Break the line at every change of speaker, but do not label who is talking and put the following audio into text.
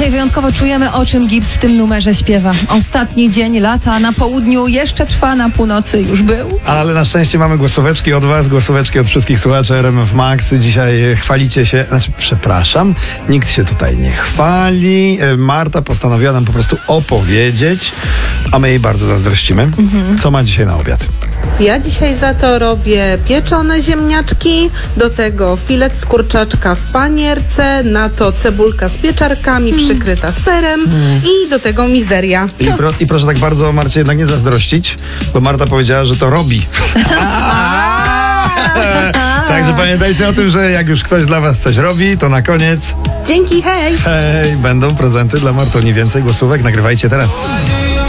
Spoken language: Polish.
Dzisiaj wyjątkowo czujemy, o czym Gibbs w tym numerze śpiewa. Ostatni dzień lata na południu jeszcze trwa, na północy już był.
Ale na szczęście mamy głosóweczki od was, głosóweczki od wszystkich słuchaczy RMF Max. Dzisiaj chwalicie się, przepraszam, nikt się tutaj nie chwali. Marta postanowiła nam po prostu opowiedzieć, a my jej bardzo zazdrościmy. Co ma dzisiaj na obiad?
Ja dzisiaj za to robię pieczone ziemniaczki, do tego filet z kurczaczka w panierce, na to cebulka z pieczarkami przykryta serem i do tego mizeria.
I proszę tak bardzo, Marcie, jednak nie zazdrościć, bo Marta powiedziała, że to robi. Także pamiętajcie o tym, że jak już ktoś dla was coś robi, to na koniec
Dzięki, hej!
hej, będą prezenty dla Martoni. Więcej głosówek nagrywajcie teraz.